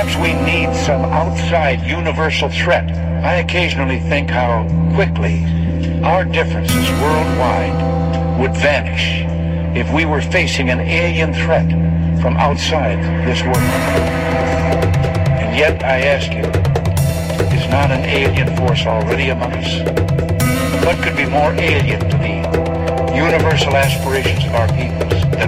Perhaps we need some outside universal threat. I occasionally think how quickly our differences worldwide would vanish if we were facing an alien threat from outside this world. And yet, I ask you, is not an alien force already among us? What could be more alien to the universal aspirations of our peoples than